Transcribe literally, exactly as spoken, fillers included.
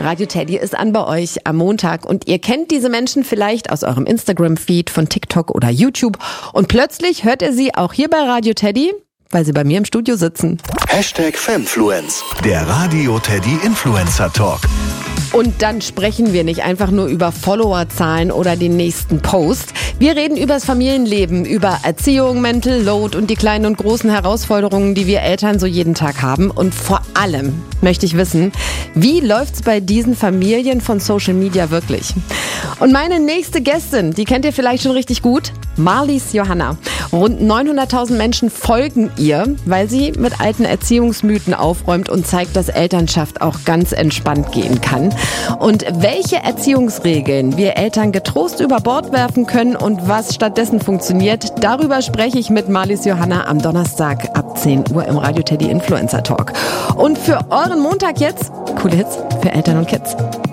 Radio Teddy ist an bei euch am Montag und ihr kennt diese Menschen vielleicht aus eurem Instagram-Feed, von TikTok oder YouTube und plötzlich hört ihr sie auch hier bei Radio Teddy, weil sie bei mir im Studio sitzen. Hashtag Femfluence, der Radio Teddy Influencer Talk. Und dann sprechen wir nicht einfach nur über Followerzahlen oder den nächsten Post. Wir reden über das Familienleben, über Erziehung, Mental Load und die kleinen und großen Herausforderungen, die wir Eltern so jeden Tag haben. Und vor allem möchte ich wissen, wie läuft's bei diesen Familien von Social Media wirklich? Und meine nächste Gästin, die kennt ihr vielleicht schon richtig gut, Marlies Johanna. Rund neunhunderttausend Menschen folgen ihr, weil sie mit alten Erziehungsmythen aufräumt und zeigt, dass Elternschaft auch ganz entspannt gehen kann. Und welche Erziehungsregeln wir Eltern getrost über Bord werfen können und was stattdessen funktioniert, darüber spreche ich mit Marlies Johanna am Donnerstag ab zehn Uhr im Radio Teddy Influencer Talk. Und für euren Montag jetzt, coole Hits für Eltern und Kids.